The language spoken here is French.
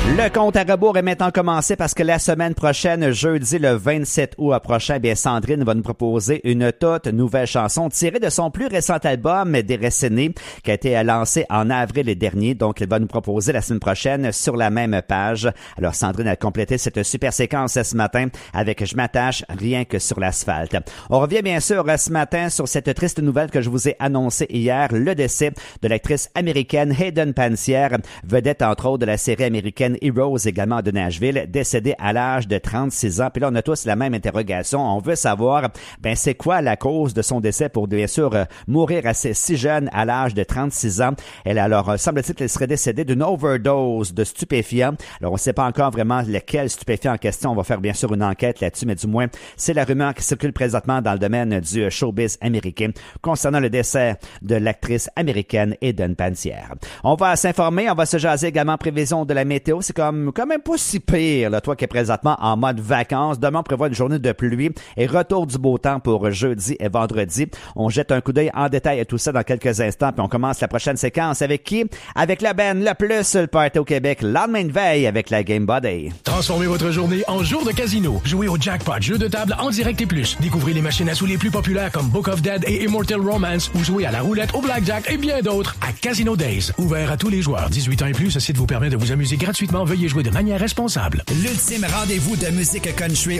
Le compte à rebours est maintenant commencé parce que la semaine prochaine, jeudi le 27 août prochain, bien Sandrine va nous proposer une toute nouvelle chanson tirée de son plus récent album Déraciné qui a été lancé en avril dernier. Donc, elle va nous proposer la semaine prochaine sur la même page. Alors, Sandrine a complété cette super séquence ce matin avec Je m'attache rien que sur l'asphalte. On revient bien sûr ce matin sur cette triste nouvelle que je vous ai annoncée hier, le décès de l'actrice américaine Hayden Panettiere, vedette entre autres de la série américaine Heroes, également de Nashville, décédée à l'âge de 36 ans. Puis là, on a tous la même interrogation. On veut savoir, c'est quoi la cause de son décès pour, bien sûr, mourir assez si jeune à l'âge de 36 ans. Elle, alors, semble-t-il qu'elle serait décédée d'une overdose de stupéfiants. Alors, on ne sait pas encore vraiment lequel stupéfiant en question. On va faire, bien sûr, une enquête là-dessus, mais du moins, c'est la rumeur qui circule présentement dans le domaine du showbiz américain concernant le décès de l'actrice américaine Hayden Panettiere. On va s'informer, on va se jaser également prévision de la météo. C'est quand même pas si pire, là, toi qui es présentement en mode vacances. Demain, on prévoit une journée de pluie et retour du beau temps pour jeudi et vendredi. On jette un coup d'œil en détail à tout ça dans quelques instants, puis on commence la prochaine séquence avec qui? Avec la band le plus le party au Québec, lendemain de veille avec la Game Body. Transformez votre journée en jour de casino. Jouez au jackpot, jeu de table en direct et plus. Découvrez les machines à sous les plus populaires comme Book of Dead et Immortal Romance ou jouez à la roulette, au blackjack et bien d'autres à Casino Days. Ouvert à tous les joueurs. 18 ans et plus, ce site vous permet de vous amuser gratuitement. Veuillez jouer de manière responsable. L'ultime rendez-vous de musique country